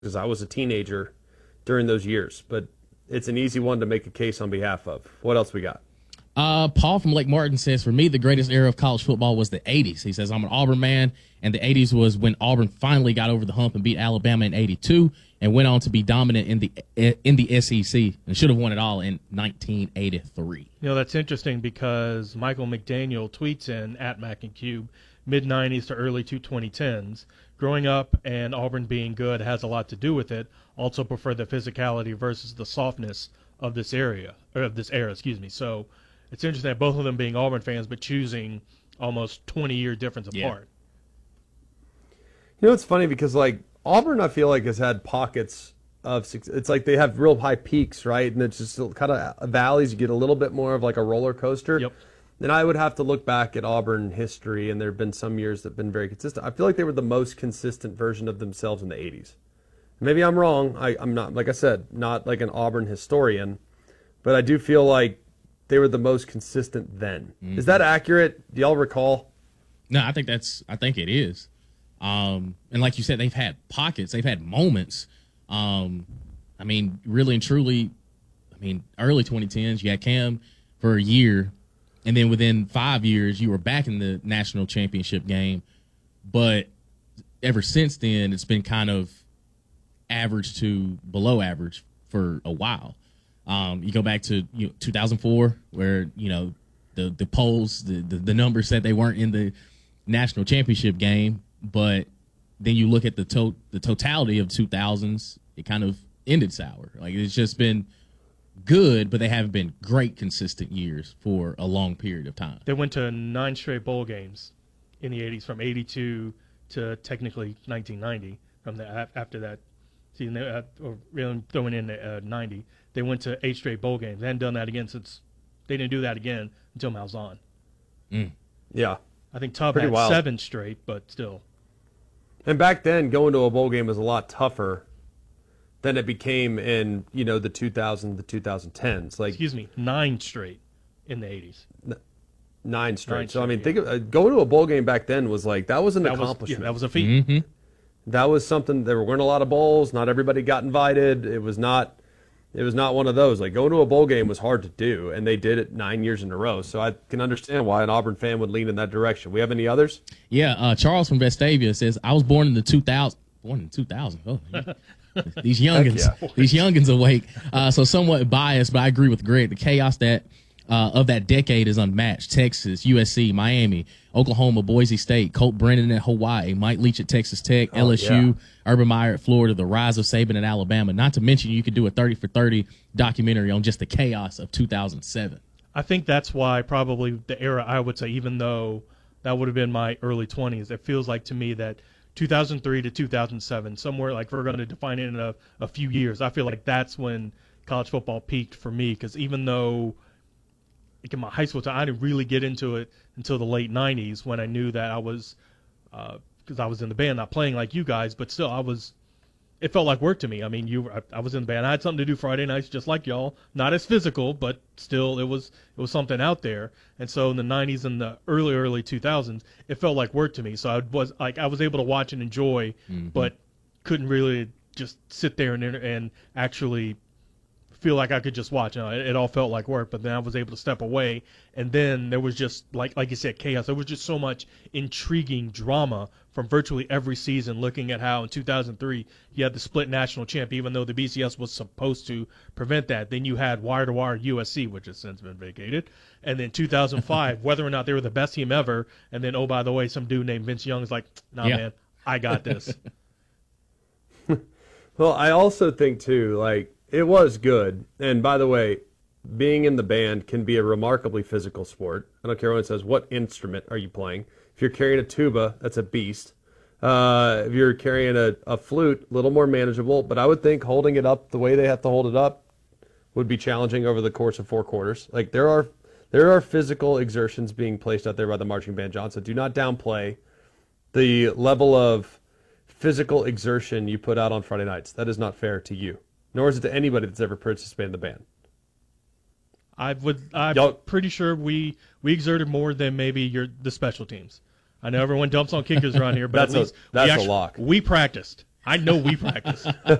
because I was a teenager during those years. But it's an easy one to make a case on behalf of. What else we got? Paul from Lake Martin says, for me, the greatest era of college football was the 80s. He says, I'm an Auburn man, and the 80s was when Auburn finally got over the hump and beat Alabama in 82 and went on to be dominant in the SEC and should have won it all in 1983. That's interesting because Michael McDaniel tweets in at Mac and Cube, mid-90s to early 2010s. Growing up and Auburn being good has a lot to do with it. Also prefer the physicality versus the softness of this era. So it's interesting that both of them being Auburn fans, but choosing almost 20-year difference apart. It's funny because, Auburn, I feel like, has had pockets of success. It's like they have real high peaks, right? And it's just kind of valleys. You get a little bit more of like a roller coaster. Yep. And I would have to look back at Auburn history, and there have been some years that have been very consistent. I feel like they were the most consistent version of themselves in the 80s. Maybe I'm wrong. I'm not, like I said, not like an Auburn historian, but I do feel like they were the most consistent then. Mm-hmm. Is that accurate? Do y'all recall? No, I think it is. And like you said, they've had pockets, they've had moments. Really and truly, early 2010s, you had Cam for a year, and then within 5 years, you were back in the national championship game. But ever since then, it's been kind of average to below average for a while. You go back to 2004, where the polls, the numbers said they weren't in the national championship game, but then you look at the totality of 2000s, it kind of ended sour. Like, it's just been good, but they haven't been great consistent years for a long period of time. They went to 9 straight bowl games in the 80s, from 82 to technically 1990. After that season, or really throwing in 90, they went to 8 straight bowl games. They hadn't done that again since they didn't do that again until Malzahn. Yeah, I think Tubb had wild. 7 straight, but still. And back then, going to a bowl game was a lot tougher than it became in the 2000s, the 2010s. 9 straight in the 80s. 9 straight. So think of going to a bowl game back then was that was an accomplishment. That was a feat. Mm-hmm. That was something. There weren't a lot of bowls. Not everybody got invited. It was not one of those. Going to a bowl game was hard to do, and they did it 9 years in a row. So I can understand why an Auburn fan would lean in that direction. We have any others? Yeah, Charles from Vestavia says, I was born in the 2000. Born in 2000. Oh, these youngins awake. So somewhat biased, but I agree with Greg. The chaos of that decade is unmatched. Texas, USC, Miami, Oklahoma, Boise State, Colt Brennan at Hawaii, Mike Leach at Texas Tech, LSU, Urban Meyer at Florida, the rise of Saban at Alabama. Not to mention you could do a 30 for 30 documentary on just the chaos of 2007. I think that's why probably the era, I would say, even though that would have been my early 20s, it feels like to me that 2003 to 2007, somewhere, if we're going to define it in a few years, I feel like that's when college football peaked for me, because even though in my high school time, I didn't really get into it until the late 90s, when I knew that I was, because I was in the band, not playing like you guys, but still it felt like work to me. I was in the band. I had something to do Friday nights just like y'all. Not as physical, but still it was something out there. And so in the 90s and the early 2000s, it felt like work to me. So I was able to watch and enjoy, but couldn't really just sit there and actually feel like I could just watch. It all felt like work, but then I was able to step away, and then there was just, like you said, chaos. There was just so much intriguing drama from virtually every season, looking at how in 2003 you had the split national champ, even though the BCS was supposed to prevent that. Then you had wire-to-wire USC, which has since been vacated. And then 2005, whether or not they were the best team ever, and then, oh, by the way, some dude named Vince Young is like, man, I got this. Well, I also think, too, it was good. And by the way, being in the band can be a remarkably physical sport. I don't care what it says. What instrument are you playing? If you're carrying a tuba, that's a beast. If you're carrying a flute, a little more manageable. But I would think holding it up the way they have to hold it up would be challenging over the course of 4 quarters. There are physical exertions being placed out there by the marching band, John. So do not downplay the level of physical exertion you put out on Friday nights. That is not fair to you, nor is it to anybody that's ever participated in the band. I'm pretty sure we exerted more than maybe the special teams. I know everyone dumps on kickers around here, but that's a lock. We practiced, I know we practiced.